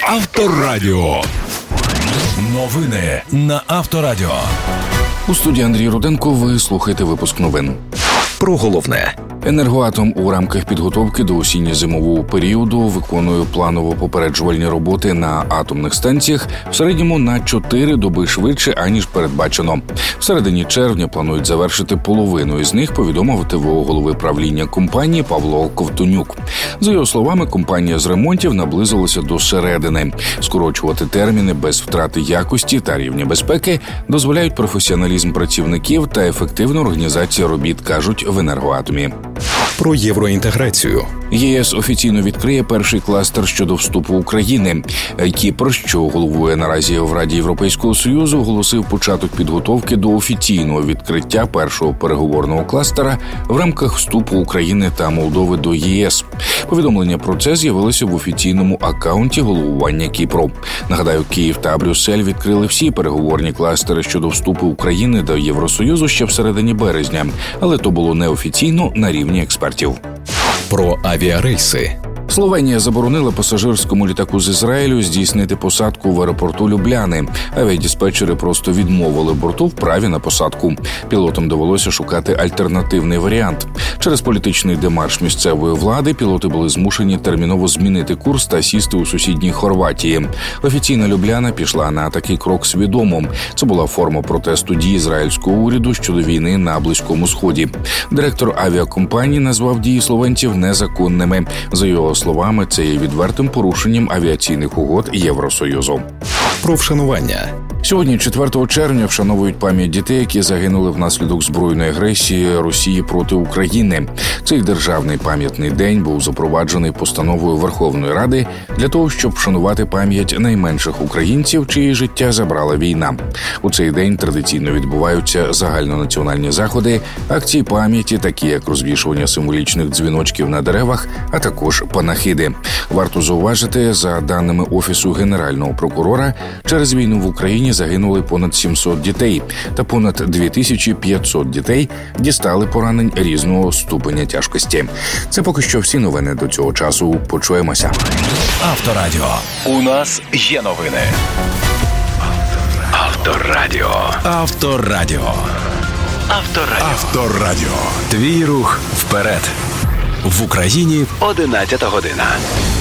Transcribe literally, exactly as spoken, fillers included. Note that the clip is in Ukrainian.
Авторадіо. Новини на Авторадіо. У студії Андрій Руденко ви слухаєте випуск новин. Про головне. «Енергоатом» у рамках підготовки до осінньо-зимового періоду виконує планово-попереджувальні роботи на атомних станціях в середньому на чотири доби швидше, аніж передбачено. В середині червня планують завершити половину із них, повідомив ТВО голови правління компанії Павло Ковтонюк. За його словами, компанія з ремонтів наблизилася до середини. Скорочувати терміни без втрати якості та рівня безпеки дозволяють професіоналізм працівників та ефективна організація робіт, кажуть в «Енергоатомі». Про євроінтеграцію. ЄС офіційно відкриє перший кластер щодо вступу України. Кіпр, що головує наразі в Раді Європейського Союзу, оголосив початок підготовки до офіційного відкриття першого переговорного кластера в рамках вступу України та Молдови до ЄС. Повідомлення про це з'явилося в офіційному акаунті головування Кіпру. Нагадаю, Київ та Брюссель відкрили всі переговорні кластери щодо вступу України до Євросоюзу ще в середині березня, але то було неофіційно на рівні експертів. Про авіарейси. Словенія заборонила пасажирському літаку з Ізраїлю здійснити посадку в аеропорту Любляни. Авіадиспетчери просто відмовили борту в праві на посадку. Пілотам довелося шукати альтернативний варіант. Через політичний демарш місцевої влади пілоти були змушені терміново змінити курс та сісти у сусідній Хорватії. Офіційна Любляна пішла на такий крок свідомо. Це була форма протесту дій ізраїльського уряду щодо війни на Близькому Сході. Директор авіакомпанії назвав дії словенців незаконними. За його словами, це є відвертим порушенням авіаційних угод Євросоюзу. Про вшанування. Сьогодні, четвертого червня, вшановують пам'ять дітей, які загинули внаслідок збройної агресії Росії проти України. Цей державний пам'ятний день був запроваджений постановою Верховної Ради для того, щоб вшанувати пам'ять найменших українців, чиї життя забрала війна. У цей день традиційно відбуваються загальнонаціональні заходи, акції пам'яті, такі як розвішування символічних дзвіночків на деревах, а також панахиди. Варто зауважити, за даними Офісу Генерального прокурора, через війну в Україні загинули понад сімсот дітей, та понад дві тисячі п'ятсот дітей дістали поранень різного ступеня тяжкості. Це поки що всі новини до цього часу. Почуємося. Авторадіо. У нас є новини. Авторадіо. Авторадіо. Авторадіо. Авторадіо. Твій рух вперед. В Україні одинадцята година.